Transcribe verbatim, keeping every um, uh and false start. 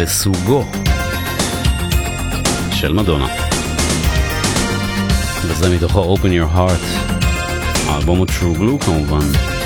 לסוגו של מדונה, וזה מתוכו Open Your Heart, האלבום הוא True Blue כמובן.